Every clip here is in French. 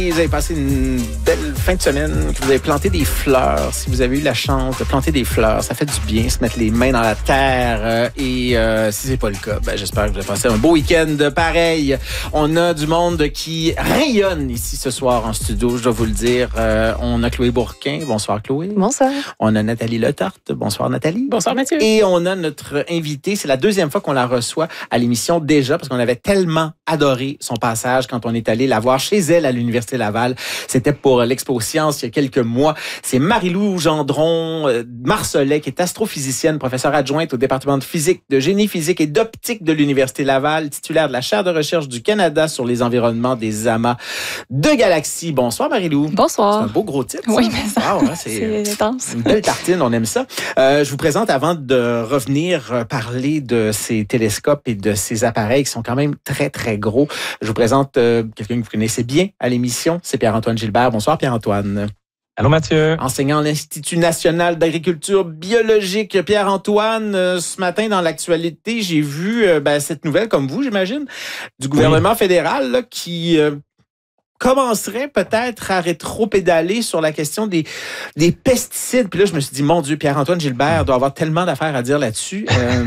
Vous avez passé une belle fin de semaine, que vous avez planté des fleurs. Si vous avez eu la chance de planter des fleurs, ça fait du bien, se mettre les mains dans la terre. Et si c'est pas le cas, j'espère que vous avez passé un beau week-end pareil. On a du monde qui rayonne ici ce soir en studio, je dois vous le dire. On a Chloé Bourquin. Bonsoir, Chloé. Bonsoir. On a Nathalie Letarte. Bonsoir, Nathalie. Bonsoir, Mathieu. Et on a notre invitée. C'est la deuxième fois qu'on la reçoit à l'émission déjà, parce qu'on avait tellement adoré son passage quand on est allé la voir chez elle à l'Université Laval. C'était pour l'Expo Science il y a quelques mois. C'est Marie-Lou Gendron Marcellet, qui est astrophysicienne, professeure adjointe au département de physique, de génie physique et d'optique de l'Université Laval, titulaire de la chaire de recherche du Canada sur les environnements des amas de galaxies. Bonsoir, Marie-Lou. Bonsoir. C'est un beau gros titre, ça. Oui, mais ça, wow, hein, c'est intense. Une belle tartine, on aime ça. Je vous présente, avant de revenir parler de ces télescopes et de ces appareils qui sont quand même très, très gros. Je vous présente quelqu'un que vous connaissez bien à l'émission, c'est Pierre-Antoine Gilbert. Bonsoir, Pierre-Antoine. Allô, Mathieu. Enseignant à l'Institut national d'agriculture biologique. Pierre-Antoine, ce matin, dans l'actualité, j'ai vu cette nouvelle, comme vous, j'imagine, du gouvernement fédéral là, qui commencerait peut-être à rétro-pédaler sur la question des pesticides. Puis là, je me suis dit, mon Dieu, Pierre-Antoine Gilbert doit avoir tellement d'affaires à dire là-dessus.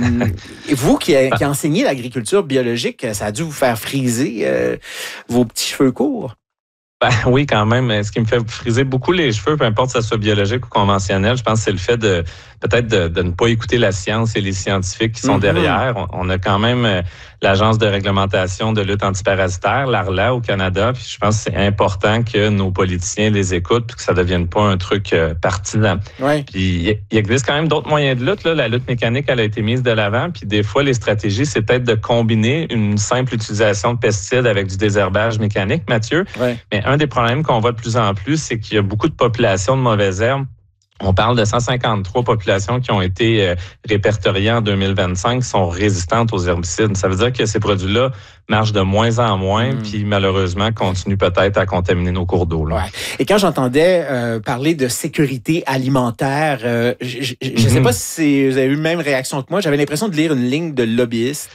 Et vous qui enseignez l'agriculture biologique, ça a dû vous faire friser vos petits cheveux courts. Oui, quand même. Ce qui me fait friser beaucoup les cheveux, peu importe si ça soit biologique ou conventionnel, je pense que c'est le fait de ne pas écouter la science et les scientifiques qui sont derrière. On a quand même l'Agence de réglementation de lutte antiparasitaire, l'ARLA, au Canada. Puis je pense que c'est important que nos politiciens les écoutent puis que ça ne devienne pas un truc partisan. Ouais. Puis il existe quand même d'autres moyens de lutte. Là. La lutte mécanique, elle a été mise de l'avant. Puis des fois, les stratégies, c'est peut-être de combiner une simple utilisation de pesticides avec du désherbage mécanique, Mathieu. Ouais. Mais un des problèmes qu'on voit de plus en plus, c'est qu'il y a beaucoup de populations de mauvaises herbes. On parle de 153 populations qui ont été répertoriées en 2025 qui sont résistantes aux herbicides. Ça veut dire que ces produits-là marchent de moins en moins, puis malheureusement continuent peut-être à contaminer nos cours d'eau. Là. Ouais. Et quand j'entendais parler de sécurité alimentaire, je ne sais pas si vous avez eu la même réaction que moi. J'avais l'impression de lire une ligne de lobbyiste.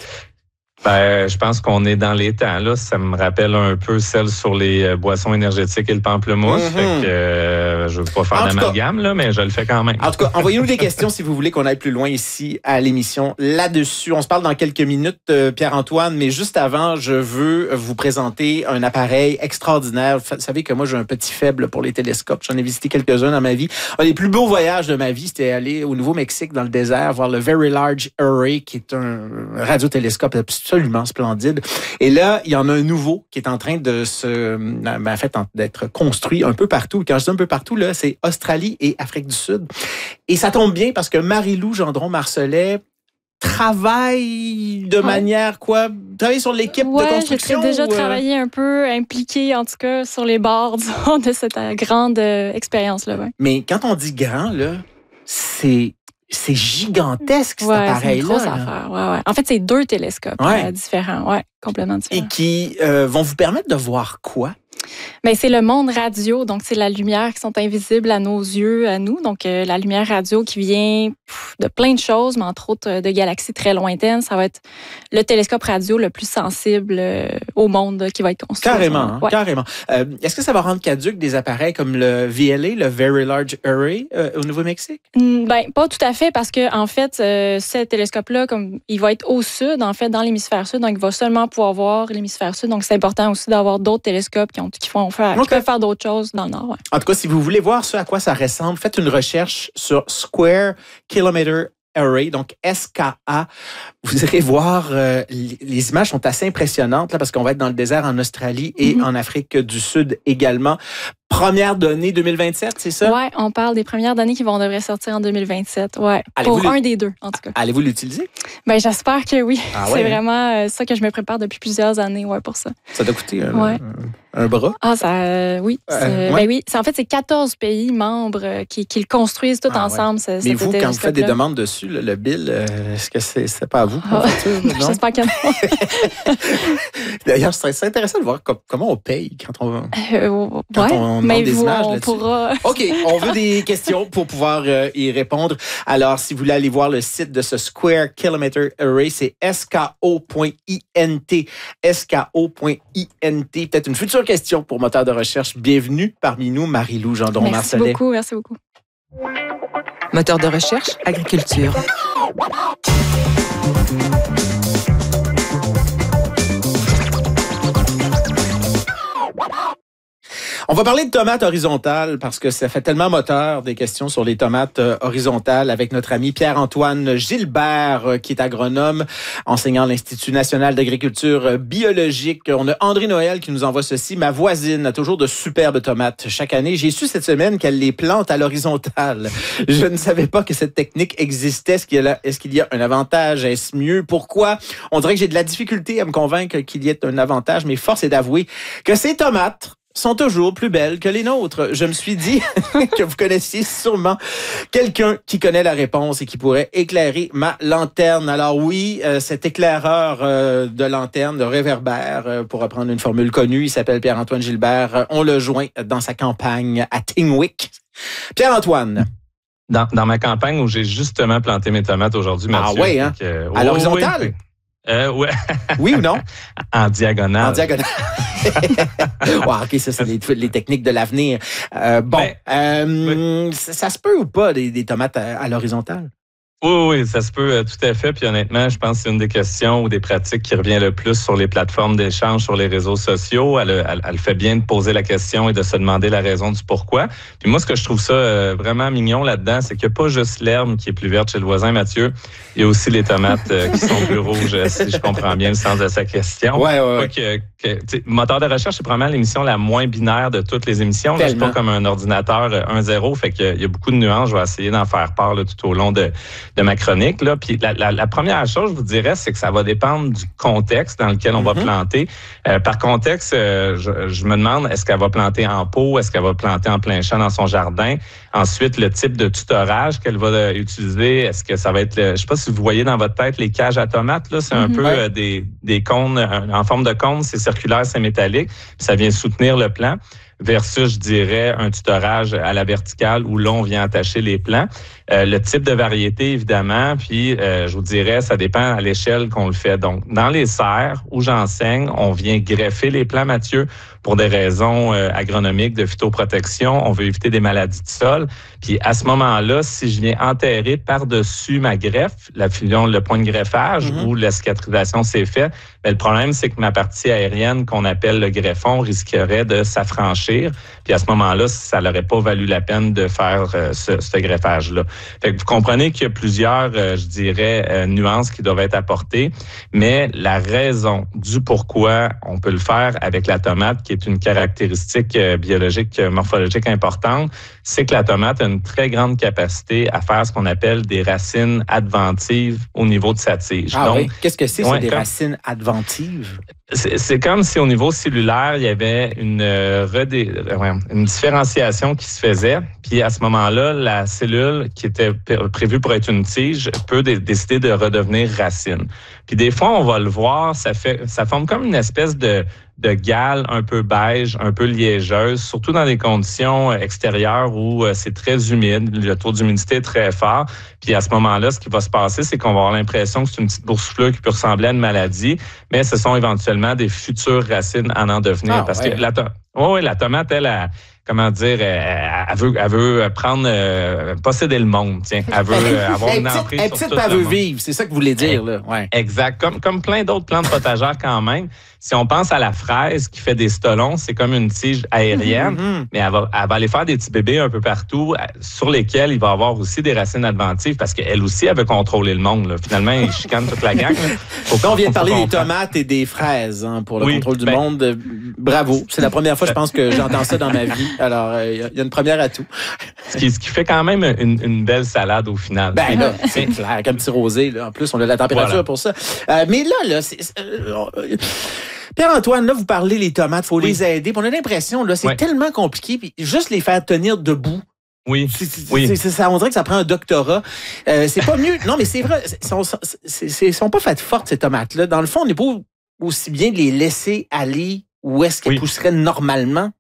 Je pense qu'on est dans les temps. Là. Ça me rappelle un peu celle sur les boissons énergétiques et le pamplemousse. Fait que je ne veux pas faire d'amalgame, là, mais je le fais quand même. En tout cas, envoyez-nous des questions si vous voulez qu'on aille plus loin ici à l'émission là-dessus. On se parle dans quelques minutes, Pierre-Antoine, mais juste avant, je veux vous présenter un appareil extraordinaire. Vous savez que moi, j'ai un petit faible pour les télescopes. J'en ai visité quelques-uns dans ma vie. Un des plus beaux voyages de ma vie, c'était aller au Nouveau-Mexique, dans le désert, voir le Very Large Array, qui est un radiotélescope absolument splendide. Et là, il y en a un nouveau qui est en train de d'être construit un peu partout. Quand je dis un peu partout, là, c'est Australie et Afrique du Sud. Et ça tombe bien parce que Marie-Lou Gendron Marcellet travaille de manière travaille sur l'équipe de construction? J'ai déjà travaillé un peu, impliqué en tout cas sur les bords de cette grande expérience-là. Ouais. Mais quand on dit grand, là, c'est gigantesque, cet appareil-là. C'est une grosse affaire. Ouais. En fait, c'est 2 télescopes différents, complètement différents. Et qui vont vous permettre de voir quoi? Mais c'est le monde radio, donc c'est la lumière qui sont invisibles à nos yeux, à nous. Donc la lumière radio qui vient de plein de choses, mais entre autres de galaxies très lointaines. Ça va être le télescope radio le plus sensible au monde qui va être construit. Carrément, carrément. Est-ce que ça va rendre caduque des appareils comme le VLA, le Very Large Array, au Nouveau-Mexique? Pas tout à fait, parce que en fait, ce télescope-là, il va être au sud, en fait, dans l'hémisphère sud, donc il va seulement pouvoir voir l'hémisphère sud. Donc c'est important aussi d'avoir d'autres télescopes qui peuvent faire d'autres choses dans le nord. Ouais. En tout cas, si vous voulez voir à quoi ça ressemble, faites une recherche sur Square Kilometer Array, donc SKA. Vous irez voir, les images sont assez impressionnantes là, parce qu'on va être dans le désert en Australie et en Afrique du Sud également. Première donnée 2027, c'est ça? Oui, on parle des premières données qui devraient sortir en 2027. Ouais. Pour un des 2, en tout cas. Allez-vous l'utiliser? J'espère que oui. C'est vraiment ça que je me prépare depuis plusieurs années pour ça. Ça doit coûter un bras? Oui. En fait, c'est 14 pays membres qui le construisent tout ensemble. Mais vous, quand vous faites des demandes dessus, le bill, est-ce que c'est pas à vous? J'espère que non. D'ailleurs, c'est intéressant de voir comment on paye quand on qu'on demande des images on là-dessus? pourra... OK, on veut des questions pour pouvoir y répondre. Alors, si vous voulez aller voir le site de ce Square Kilometer Array, c'est sko.int. sko.int. Peut-être une future question pour moteur de recherche. Bienvenue parmi nous, Marie-Lou Gendron-Marcellet. Merci beaucoup. Moteur de recherche, agriculture. On va parler de tomates horizontales parce que ça fait tellement moteur des questions sur les tomates horizontales avec notre ami Pierre-Antoine Gilbert qui est agronome, enseignant à l'Institut national d'agriculture biologique. On a André Noël qui nous envoie ceci. Ma voisine a toujours de superbes tomates chaque année. J'ai su cette semaine qu'elle les plante à l'horizontale. Je ne savais pas que cette technique existait. Est-ce qu'il y a un avantage? Est-ce mieux? Pourquoi? On dirait que j'ai de la difficulté à me convaincre qu'il y ait un avantage, mais force est d'avouer que ces tomates sont toujours plus belles que les nôtres. Je me suis dit que vous connaissiez sûrement quelqu'un qui connaît la réponse et qui pourrait éclairer ma lanterne. Alors oui, cet éclaireur de lanterne, de réverbère, pour reprendre une formule connue, il s'appelle Pierre-Antoine Gilbert. On le joint dans sa campagne à Tingwick. Pierre-Antoine. Dans ma campagne où j'ai justement planté mes tomates aujourd'hui, Mathieu. Ah oui, hein? À l'horizontale? Oui. Ouais. Oui ou non? En diagonale. En diagonale. Wow, OK, ça, c'est les techniques de l'avenir. Oui. Ça se peut ou pas, des tomates à l'horizontale? Oui, ça se peut tout à fait. Puis honnêtement, je pense que c'est une des questions ou des pratiques qui revient le plus sur les plateformes d'échange, sur les réseaux sociaux. Elle fait bien de poser la question et de se demander la raison du pourquoi. Puis moi, ce que je trouve ça vraiment mignon là-dedans, c'est qu'il n'y a pas juste l'herbe qui est plus verte chez le voisin, Mathieu. Il y a aussi les tomates qui sont plus rouges, si je comprends bien le sens de sa question. Ouais. Moteur de recherche, c'est probablement l'émission la moins binaire de toutes les émissions. Là, c'est pas comme un ordinateur 1-0. Fait qu'il y a beaucoup de nuances. Je vais essayer d'en faire part là, tout au long de ma chronique. Là. Puis la première chose, je vous dirais, c'est que ça va dépendre du contexte dans lequel on va planter. Par contexte, je me demande, est-ce qu'elle va planter en pot? Est-ce qu'elle va planter en plein champ dans son jardin? Ensuite, le type de tutorage qu'elle va utiliser. Est-ce que ça va être, je sais pas si vous voyez dans votre tête les cages à tomates, là, c'est un peu des cônes en forme de cône, c'est circulaire, c'est métallique. Ça vient soutenir le plant. Versus, je dirais, un tutorage à la verticale où là, on vient attacher les plants. Le type de variété, évidemment, puis je vous dirais, ça dépend à l'échelle qu'on le fait. Donc, dans les serres où j'enseigne, on vient greffer les plants, Mathieu, pour des raisons agronomiques de phytoprotection. On veut éviter des maladies de sol. Puis à ce moment-là, si je viens enterrer par-dessus ma greffe, le point de greffage où la cicatrisation s'est faite, bien, le problème, c'est que ma partie aérienne qu'on appelle le greffon risquerait de s'affranchir. Puis à ce moment-là, ça n'aurait pas valu la peine de faire ce greffage-là. Fait que vous comprenez qu'il y a plusieurs, je dirais, nuances qui doivent être apportées, mais la raison du pourquoi on peut le faire avec la tomate, qui est une caractéristique biologique, morphologique importante, c'est que la tomate a une très grande capacité à faire ce qu'on appelle des racines adventives au niveau de sa tige. Ah donc, oui? Qu'est-ce que c'est des racines adventives? C'est comme si au niveau cellulaire, il y avait une différenciation qui se faisait. Puis à ce moment-là, la cellule qui était prévue pour être une tige peut décider de redevenir racine. Puis des fois, on va le voir, ça forme comme une espèce de gale un peu beige, un peu liégeuse, surtout dans des conditions extérieures où c'est très humide, le taux d'humidité est très fort. Puis à ce moment-là, ce qui va se passer, c'est qu'on va avoir l'impression que c'est une petite boursouflure qui peut ressembler à une maladie, mais ce sont éventuellement des futures racines à en devenir. Parce que la tomate, elle veut prendre, posséder le monde, tiens. Elle veut avoir une emprise sur tout le monde. Elle veut vivre, c'est ça que vous voulez dire, là. Ouais. Exact. Comme plein d'autres plantes potagères quand même. Si on pense à la fraise qui fait des stolons, c'est comme une tige aérienne, mais elle va aller faire des petits bébés un peu partout sur lesquels il va avoir aussi des racines adventives parce qu'elle aussi, elle veut contrôler le monde. Là. Finalement, il chicane toute la gang. Là, on vient de parler des tomates et des fraises pour le contrôle du monde. Bravo. C'est la première fois, je pense, que j'entends ça dans ma vie. Alors, il y a une première atout. Ce qui fait quand même une belle salade au final. Ben là, c'est clair, comme petit rosé. Là. En plus, on a la température pour ça. Mais là, Pierre-Antoine, là, vous parlez les tomates, il faut les aider. Puis on a l'impression, là, c'est tellement compliqué. Puis juste les faire tenir debout. Oui. On dirait que ça prend un doctorat. C'est pas mieux. Non, mais c'est vrai. Ils sont pas faites fortes, ces tomates-là. Dans le fond, on n'est pas aussi bien de les laisser aller où est-ce qu'elles pousseraient normalement.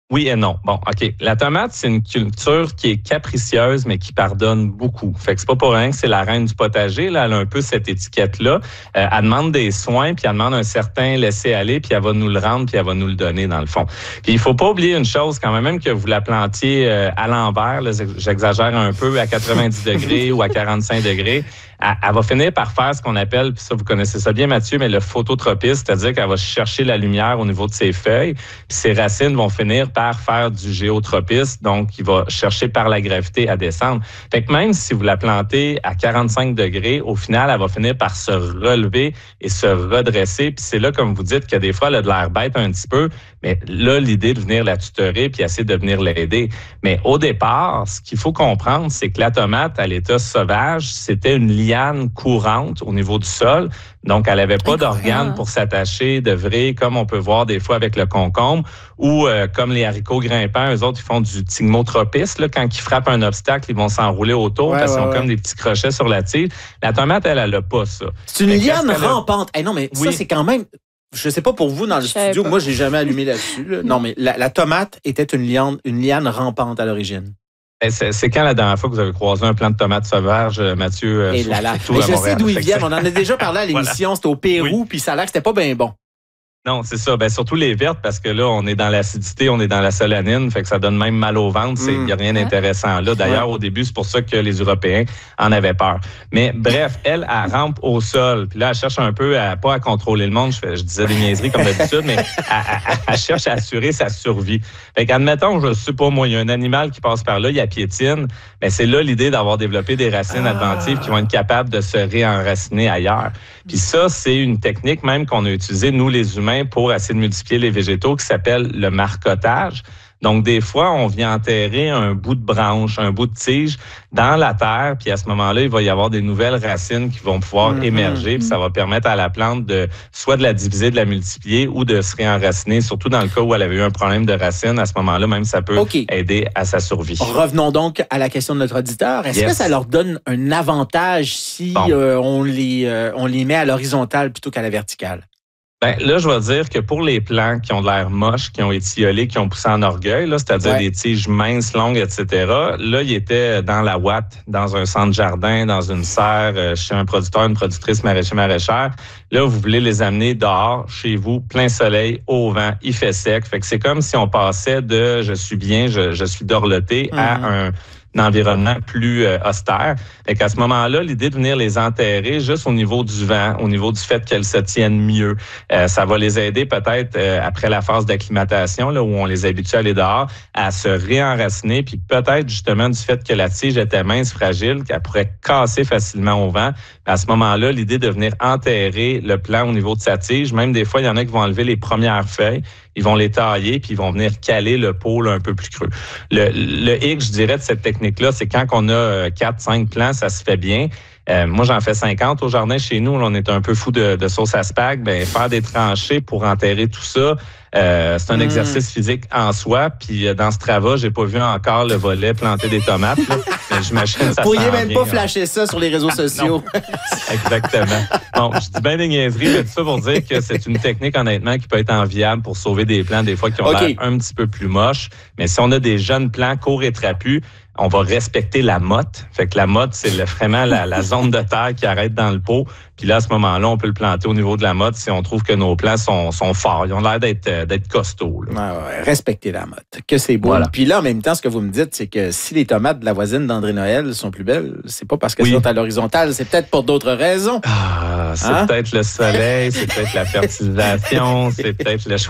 Oui et non. Bon, OK. La tomate, c'est une culture qui est capricieuse, mais qui pardonne beaucoup. Fait que c'est pas pour rien que c'est la reine du potager. Là, elle a un peu cette étiquette-là. Elle demande des soins, puis elle demande un certain laisser-aller, puis elle va nous le rendre, puis elle va nous le donner, dans le fond. Puis il faut pas oublier une chose, quand même que vous la plantiez à l'envers, là, j'exagère un peu, à 90 degrés ou à 45 degrés, elle va finir par faire ce qu'on appelle, puis ça, vous connaissez ça bien, Mathieu, mais le phototropisme, c'est-à-dire qu'elle va chercher la lumière au niveau de ses feuilles, puis ses racines vont finir par faire du géotropisme, donc il va chercher par la gravité à descendre. Fait que même si vous la plantez à 45 degrés, au final, elle va finir par se relever et se redresser, puis c'est là, comme vous dites, que des fois, elle a de l'air bête un petit peu, mais là, l'idée de venir la tutorer puis essayer de venir l'aider. Mais au départ, ce qu'il faut comprendre, c'est que la tomate, à l'état sauvage, c'était une liane courante au niveau du sol. Donc, elle n'avait pas d'organes pour s'attacher, de vraies, comme on peut voir des fois avec le concombre, ou comme les haricots grimpants, eux autres, ils font du tigmotropisme. Là, quand ils frappent un obstacle, ils vont s'enrouler autour parce qu'ils ont comme des petits crochets sur la tige. La tomate, elle n'a pas ça. C'est une liane rampante. Hey, non, mais ça, c'est quand même... Je sais pas pour vous dans le studio, moi, j'ai jamais allumé là-dessus. Là. Non, mais la tomate était une liane rampante à l'origine. C'est quand la dernière fois que vous avez croisé un plant de tomates sauvages, Mathieu? Et là. Mais je sais d'où ils viennent. On en a déjà parlé à l'émission. Voilà. C'était au Pérou, puis ça a l'air que c'était pas bien bon. Non, c'est ça. Ben, surtout les vertes, parce que là, on est dans l'acidité, on est dans la solanine, fait que ça donne même mal au ventre. Il n'y a rien d'intéressant là. D'ailleurs, au début, c'est pour ça que les Européens en avaient peur. Mais bref, elle rampe au sol. Puis là, elle cherche un peu pas à contrôler le monde. Je disais des niaiseries comme d'habitude, mais elle cherche à assurer sa survie. Fait qu'admettons, je sais pas, moi, il y a un animal qui passe par là, il y a piétine. Mais c'est là l'idée d'avoir développé des racines adventives qui vont être capables de se réenraciner ailleurs. Puis ça, c'est une technique même qu'on a utilisée, nous, les humains, pour essayer de multiplier les végétaux qui s'appelle le marcottage. Donc, des fois, on vient enterrer un bout de branche, un bout de tige dans la terre, puis à ce moment-là, il va y avoir des nouvelles racines qui vont pouvoir émerger, puis ça va permettre à la plante de soit de la diviser, de la multiplier ou de se réenraciner, surtout dans le cas où elle avait eu un problème de racines. À ce moment-là, même, ça peut aider à sa survie. Revenons donc à la question de notre auditeur. Est-ce que ça leur donne un avantage si on les met à l'horizontale plutôt qu'à la verticale? Ben, là, je vais dire que pour les plants qui ont de l'air moches, qui ont étiolé, qui ont poussé en orgueil, là, c'est-à-dire des tiges minces, longues, etc., là, ils étaient dans la ouate, dans un centre jardin, dans une serre, chez un producteur, une productrice maraîchère. Là, vous voulez les amener dehors, chez vous, plein soleil, au vent, il fait sec. Fait que c'est comme si on passait de « je suis bien, je suis dorloté » à un environnement plus austère. Et qu'à ce moment-là, l'idée de venir les enterrer juste au niveau du vent, au niveau du fait qu'elles se tiennent mieux, ça va les aider peut-être après la phase d'acclimatation, là où on les habitue à aller dehors, à se réenraciner, puis peut-être justement du fait que la tige était mince, fragile, qu'elle pourrait casser facilement au vent. À ce moment-là, l'idée de venir enterrer le plant au niveau de sa tige, même des fois, il y en a qui vont enlever les premières feuilles, ils vont les tailler, puis ils vont venir caler le pôle un peu plus creux. Le hic, je dirais, de cette technique-là, c'est quand on a 4-5 plants, ça se fait bien. Moi, j'en fais 50 au jardin chez nous. Là, on est un peu fou de sauce à spag. Ben, faire des tranchées pour enterrer tout ça, c'est un exercice physique en soi. Puis dans ce travail, j'ai pas vu encore le volet planter des tomates. Là. Mais j'imagine que ça vous pourriez même pas flasher ça sur les réseaux sociaux. Exactement. Bon, je dis bien des niaiseries, mais tout ça pour dire que c'est une technique, honnêtement, qui peut être enviable pour sauver des plants, des fois, qui ont l'air un petit peu plus moches. Mais si on a des jeunes plants courts et trapus, on va respecter la motte. Fait que la motte, c'est vraiment la zone de terre qui arrête dans le pot. Puis là, à ce moment-là, on peut le planter au niveau de la motte si on trouve que nos plants sont forts. Ils ont l'air d'être costauds. Respecter la motte. Que c'est beau. Voilà. Puis là, en même temps, ce que vous me dites, c'est que si les tomates de la voisine d'André Noël sont plus belles, c'est pas parce qu'elles sont à l'horizontale, c'est peut-être pour d'autres raisons. C'est peut-être le soleil, c'est peut-être la fertilisation, c'est peut-être le choix